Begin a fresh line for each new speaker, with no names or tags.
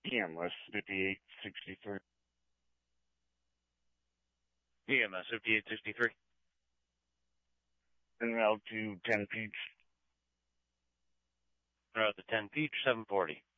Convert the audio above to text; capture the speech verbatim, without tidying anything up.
E M S fifty-eight sixty-three.
E M S fifty-eight sixty-three.
En route to ten Peach.
En route to ten Peach, seven forty.